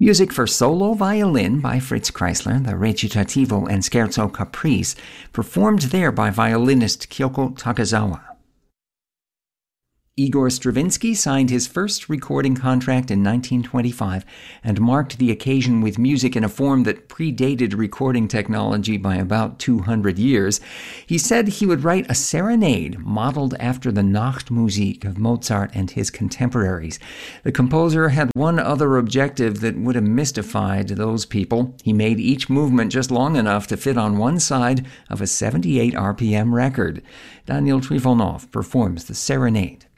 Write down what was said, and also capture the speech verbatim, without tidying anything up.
Music for solo violin by Fritz Kreisler, the Recitativo and Scherzo Caprice, performed there by violinist Kyoko Takezawa. Igor Stravinsky signed his first recording contract in nineteen twenty-five and marked the occasion with music in a form that predated recording technology by about two hundred years. He said he would write a serenade modeled after the Nachtmusik of Mozart and his contemporaries. The composer had one other objective that would have mystified those people. He made each movement just long enough to fit on one side of a seventy-eight R P M record. Daniel Trifonov performs the serenade.